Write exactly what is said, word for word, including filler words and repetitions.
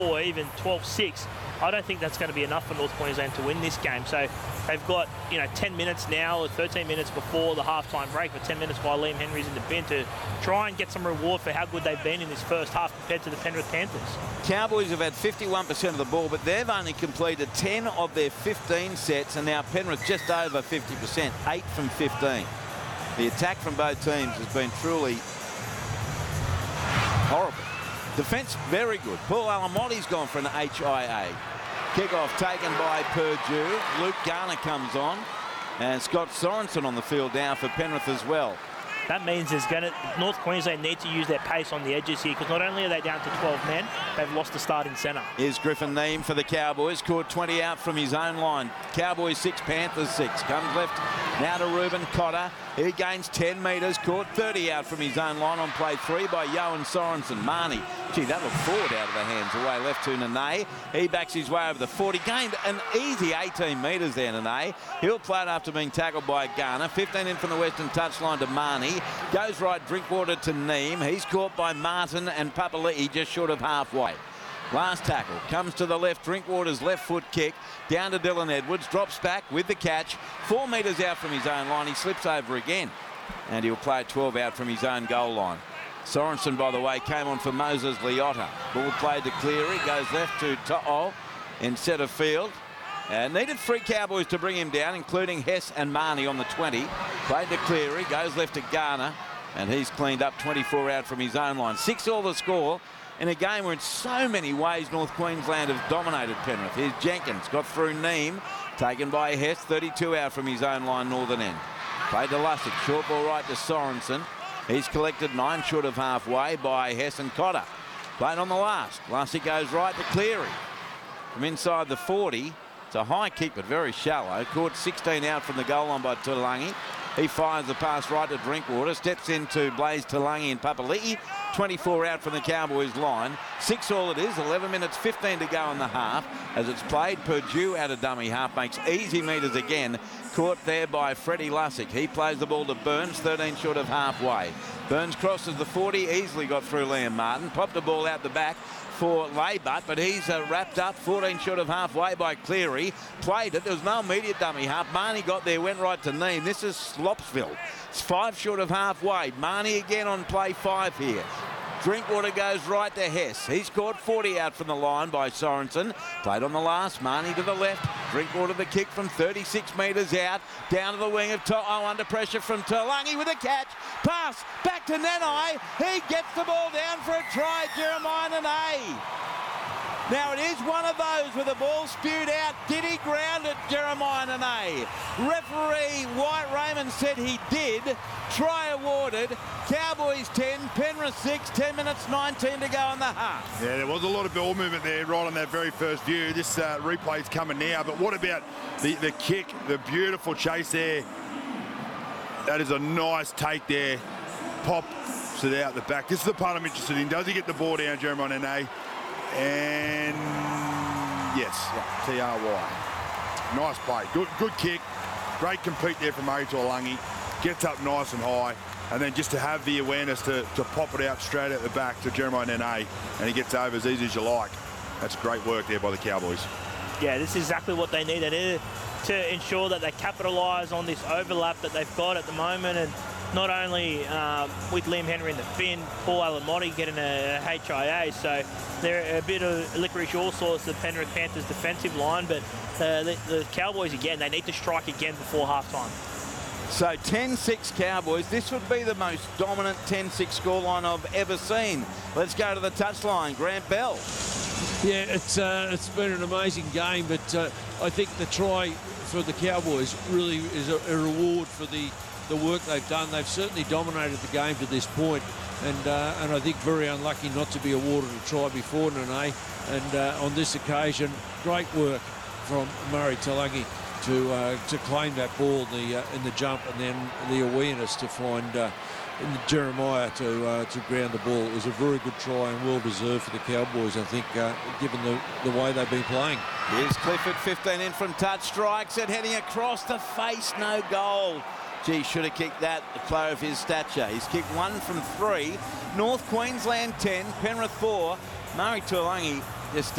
or even twelve six, I don't think that's going to be enough for North Queensland to win this game. So they've got, you know, ten minutes now, or thirteen minutes before the halftime break, but ten minutes while Liam Henry's in the bin to try and get some reward for how good they've been in this first half compared to the Penrith Panthers. Cowboys have had fifty-one percent of the ball, but they've only completed ten of their fifteen sets, and now Penrith just over fifty percent, eight from fifteen. The attack from both teams has been truly horrible. Defence very good. Paul Alamotti's gone for an H I A. Kick-off taken by Purdue. Luke Garner comes on. And Scott Sorensen on the field now for Penrith as well. That means there's going to, North Queensland need to use their pace on the edges here, because not only are they down to twelve men, they've lost the starting centre. Here's Griffin Neame for the Cowboys. Caught twenty out from his own line. Cowboys six, Panthers six. Comes left now to Reuben Cotter. He gains ten metres. Caught thirty out from his own line on play three by Johan Sorensen. Marnie. Gee, that looked forward out of the hands. Away left to Nene. He backs his way over the forty. Gained an easy eighteen metres there, Nene. He'll play it after being tackled by Garner. fifteen in from the western touchline to Marnie. Goes right, Drinkwater to Neame. He's caught by Martin and Papali'i just short of halfway. Last tackle comes to the left. Drinkwater's left foot kick down to Dylan Edwards. Drops back with the catch. Four metres out from his own line. He slips over again. And he'll play twelve out from his own goal line. Sorensen, by the way, came on for Moses Liotta. Ball played to Cleary. Goes left to To'o in centre field. Uh, needed three Cowboys to bring him down, including Hess and Marnie on the twenty. Played to Cleary. Goes left to Garner. And he's cleaned up twenty-four out from his own line. Six all the score in a game where in so many ways North Queensland have dominated Penrith. Here's Jenkins. Got through Neame. Taken by Hess. thirty-two out from his own line, northern end. Played to Lussick. Short ball right to Sorensen. He's collected nine short of halfway by Hess and Cotter. Played on the last. Lussick goes right to Cleary. From inside the forty. It's a high kick, but very shallow. Caught sixteen out from the goal line by Tulangi. He fires the pass right to Drinkwater. Steps into Blaze Tulangi and Papali'i. twenty-four out from the Cowboys line. Six all it is. eleven minutes, fifteen to go in the half. As it's played, Purdue out of dummy half. Makes easy metres again. Caught there by Freddie Lussick. He plays the ball to Burns, thirteen short of halfway. Burns crosses the forty. Easily got through Liam Martin. Popped the ball out the back for Laybutt, but he's uh, wrapped up fourteen short of halfway by Cleary. Played it. There was no immediate dummy half. Marnie got there, went right to Neame. This is Slopsville. It's five short of halfway. Marnie again on play five here. Drinkwater goes right to Hess. He's caught forty out from the line by Sorensen. Played on the last. Marnie to the left. Drinkwater the kick from thirty-six metres out. Down to the wing of To'o under pressure from Tulangi with a catch. Pass back to Nanai. He gets the ball down for a try. Jeremiah Nene. Now it is one of those with the ball spewed out. Did he ground it, Jeremiah Nene? Referee White Raymond said he did. Try awarded. Cowboys ten, Penrith six, ten minutes nineteen to go in the half. Yeah, there was a lot of ball movement there right on that very first view. This uh, replay's coming now, but what about the, the kick, the beautiful chase there? That is a nice take there. Pops it out the back. This is the part I'm interested in. Does he get the ball down, Jeremiah Nene? And yes, yeah, T R Y. Nice play. Good good kick. Great compete there from Murray Tulangi. Gets up nice and high. And then just to have the awareness to, to pop it out straight at the back to Jeremiah Nene. And he gets over as easy as you like. That's great work there by the Cowboys. Yeah, this is exactly what they need. They need to ensure that they capitalise on this overlap that they've got at the moment. And not only um, with Liam Henry in the fin, Paul Alamotti getting a H I A, so they're a bit of licorice all sorts, the Penrith Panthers defensive line, but uh, the, the Cowboys, again, they need to strike again before halftime. So ten six Cowboys. This would be the most dominant ten six scoreline I've ever seen. Let's go to the touchline. Grant Bell. Yeah, it's uh, it's been an amazing game, but uh, I think the try for the Cowboys really is a, a reward for the the work they've done. They've certainly dominated the game to this point, and uh, and I think very unlucky not to be awarded a try before Nene. And uh, on this occasion, great work from Murray Tulangi to uh, to claim that ball in the uh, in the jump, and then the awareness to find uh, Jeremiah to uh, to ground the ball. It was a very good try and well deserved for the Cowboys, I think, uh, given the the way they've been playing. Here's Clifford, fifteen in from touch, strikes it, heading across the face, no goal. Gee, should have kicked that, the player of his stature. He's kicked one from three. North Queensland ten, Penrith four. Murray Tulangi Just